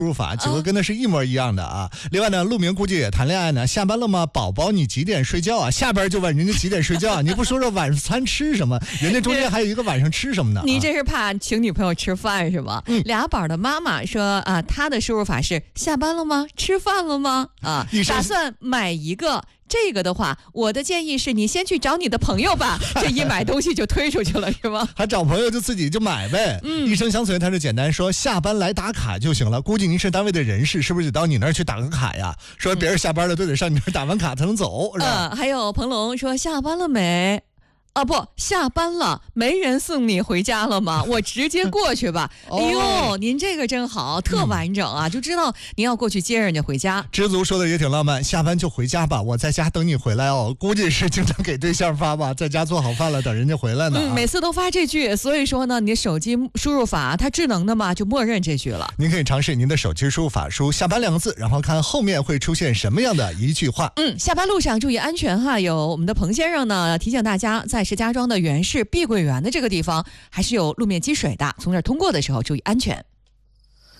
入法几个跟的是一模一样的啊。另外呢，陆明估计也谈恋爱呢，下班了吗？宝宝你几点睡觉啊？下班就问人家几点睡觉啊？你不说说晚餐吃什么？人家中间还有一个晚上吃什么呢？ 你这是怕请女朋友吃饭是吧？俩宝的妈妈说啊，她的输入法是下班了吗？吃饭了吗？啊，打算买一个。这个的话，我的建议是你先去找你的朋友吧，这一买东西就推出去了，是吗？ 还找朋友就自己就买呗。一生相随，他是简单说下班来打卡就行了。估计您是单位的人事，是不是得到你那儿去打个卡呀？说别人下班了都得上你那儿打完卡才能走，是吧？ 还有彭龙说下班了没？啊不，下班了，没人送你回家了吗？我直接过去吧。哎呦，您这个真好，特完整啊，就知道您要过去接人家回家。 知足说的也挺浪漫，下班就回家吧，我在家等你回来哦。估计是经常给对象发吧，在家做好饭了，等人家回来呢。 每次都发这句，所以说呢，你的手机输入法它智能的嘛，就默认这句了。 您可以尝试您的手机输入法，输下班2个字，然后看后面会出现什么样的一句话。 下班路上注意安全哈。有我们的彭先生呢提醒大家，在石家庄的原市碧桂园的这个地方还是有路面积水的，从这儿通过的时候注意安全。